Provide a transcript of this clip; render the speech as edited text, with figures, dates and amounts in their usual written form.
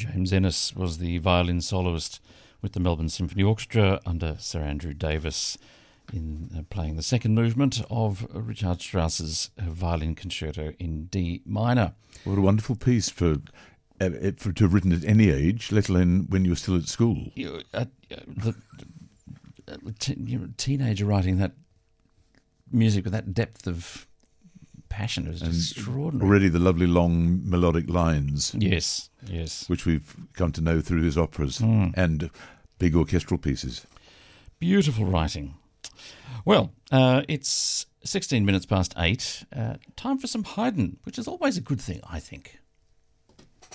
James Ennis was the violin soloist with the Melbourne Symphony Orchestra under Sir Andrew Davis in playing the second movement of Richard Strauss's violin concerto in D minor. What a wonderful piece to have written at any age, let alone when you were still at school. Teenager writing that music with that depth of passion is extraordinary. Already the lovely long melodic lines. Yes. Which we've come to know through his operas and big orchestral pieces. Beautiful writing. Well, it's 16 minutes past 8. Time for some Haydn, which is always a good thing, I think.